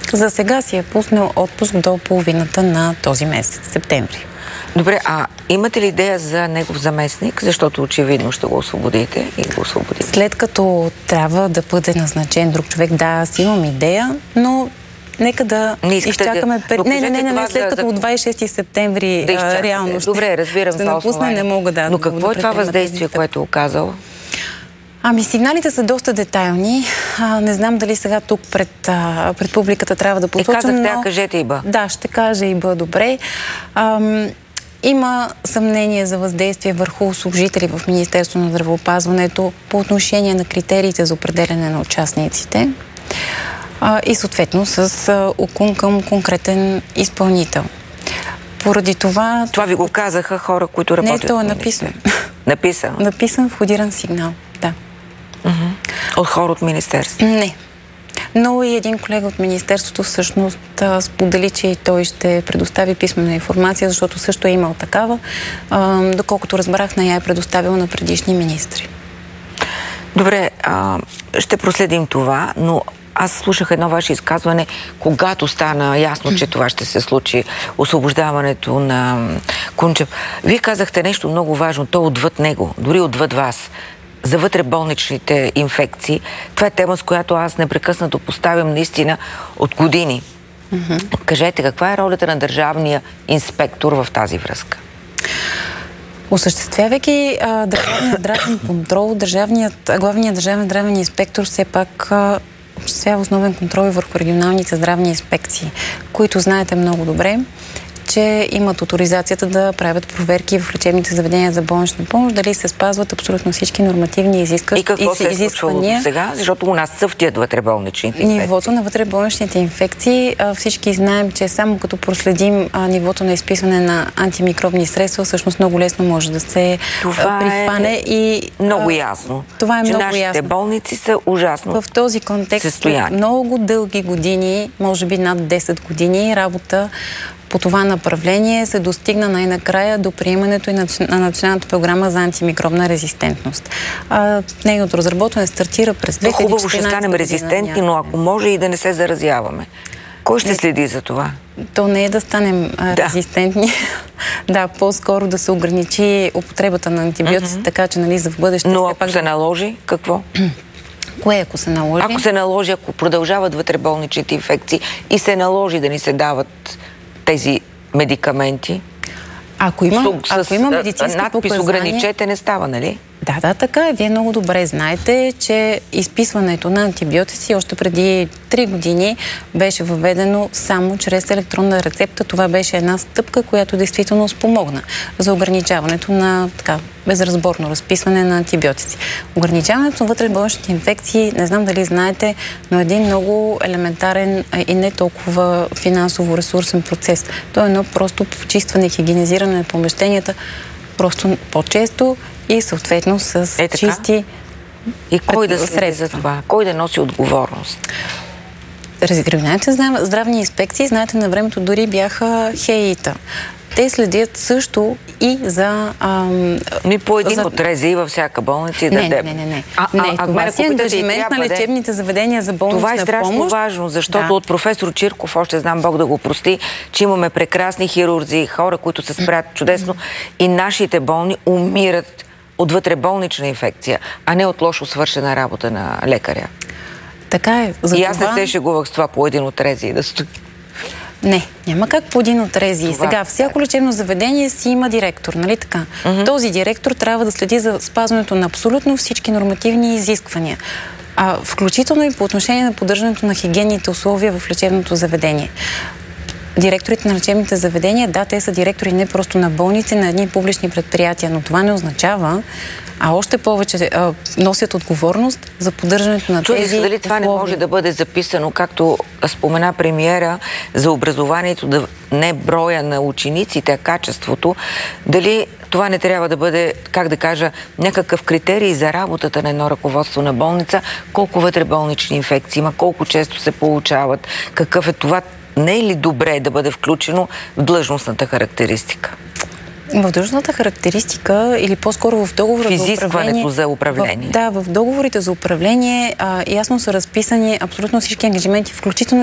За сега си е пуснал отпуск до половината на този месец, септември. Добре, а имате ли идея за негов заместник? Защото очевидно ще го освободите и го освободите. След като трябва да бъде назначен друг човек, да, аз имам идея, но нека да изчакаме... Не, след като от 26 септември реално ще... Добре, разбирам ще напусне, не мога да... Но какво е това въздействие, което е оказал? Ами, сигналите са доста детайлни. Не знам дали сега тук пред публиката трябва да посочвам, казахте, кажете и Б. Да, ще кажа и Б, добре. Има съмнение за въздействие върху служители в Министерството на здравеопазването по отношение на критериите за определяне на участниците и съответно с уклон към конкретен изпълнител. Поради това... Това ви го казаха хора, които работят? Не, то е написано. Написано? Написан входиран сигнал, да. От хора от Министерството? Не. Но и един колега от Министерството всъщност сподели, че и той ще предостави писмена информация, защото също е имал такава. Доколкото разбрах, не я е предоставил на предишни министри. Добре, ще проследим това, но аз слушах едно ваше изказване, когато стана ясно, че това ще се случи, освобождаването на Кунчев. Вие казахте нещо много важно, то отвъд него, дори отвъд вас. За вътреболничните инфекции. Това е тема, с която аз непрекъснато поставям наистина от години. Кажете, каква е ролята на държавния инспектор в тази връзка? Осъществявайки държавния здравен контрол, главният държавен здравен инспектор все пак осъществява основен контрол и върху регионалните здравни инспекции, които знаете много добре, че имат авторизацията да правят проверки в лечебните заведения за болнична помощ, дали се спазват абсолютно всички нормативни изисквания. И какво се е случвало до сега? Защото у нас цъфтят вътреболничните инфекции. Нивото на вътреболничните инфекции, всички знаем, че само като проследим нивото на изписване на антимикробни средства, всъщност много лесно може да се прихване. И много ясно. Това е много нашите ясно. Болници са ужасно. В този контекст много дълги години, може би над 10 години, работа по това направление се достигна най-накрая до приемането и на Националната програма за антимикробна резистентност. Нейното разработване стартира през 2014 година. Хубаво ще станем резистентни, но ако може и да не се заразяваме. Кой ще следи за това? То не е да станем резистентни. Да, по-скоро да се ограничи употребата на антибиотици, така че нали, за в бъдеще... Но ако се наложи, какво? Кое ако се наложи? Ако се наложи, ако продължават вътреболничните инфекции и се наложи да ни се дават тези медикаменти. Ако има медицински надпис ограничете не става, нали? Да, така е. Вие много добре знаете, че изписването на антибиотици още преди 3 години беше въведено само чрез електронна рецепта. Това беше една стъпка, която действително спомогна за ограничаването на безразборно разписване на антибиотици. Ограничаването на вътреболничните инфекции, не знам дали знаете, но е един много елементарен и не толкова финансово ресурсен процес. То е едно просто почистване и хигиенизиране на помещенията просто по-често и съответно с чисти. И кой да следи за това? Кой да носи отговорност? Регионалните здравни инспекции, знаете, на времето дори бяха ХЕИ-та. Те следят също и за... по един от РЗИ във всяка болница и да дадем. Не. Това си ангажимент на лечебните заведения за болнична помощ. Това е страшно важно, защото от професор Чирков, още знам, Бог да го прости, че имаме прекрасни хирурзи, хора, които се справят чудесно и нашите болни умират от вътреболнична инфекция, а не от лошо свършена работа на лекаря. Така е. И аз не се шегувах с това по един от РЗИ да стои. Не, няма как по един от РЗИ. Сега, всяко лечебно заведение си има директор, нали така? Този директор трябва да следи за спазването на абсолютно всички нормативни изисквания. Включително и по отношение на поддържането на хигиенните условия в лечебното заведение. Директорите на лечебните заведения, да, те са директори не просто на болници, на едни публични предприятия, но това не означава, а още повече носят отговорност за поддържането на тези условия. Дали това не може да бъде записано, както спомена премиера, за образованието, да не броя на учениците, а качеството, дали това не трябва да бъде, как да кажа, някакъв критерий за работата на едно ръководство на болница, колко вътреболнични инфекции има, колко често се получават, какъв е това. Не е ли добре да бъде включено в длъжностната характеристика? В длъжностната характеристика или по-скоро в договора за управление... за управление. В договорите за управление ясно са разписани абсолютно всички ангажименти, включително